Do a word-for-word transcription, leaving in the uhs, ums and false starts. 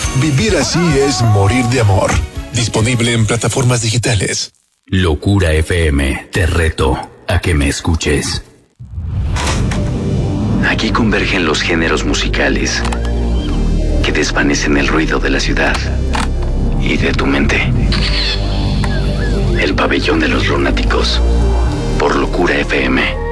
Vivir así es morir de amor. Disponible en plataformas digitales. Locura F M, te reto a que me escuches. Aquí convergen los géneros musicales que desvanecen el ruido de la ciudad y de tu mente. El pabellón de los lunáticos, por Locura F M.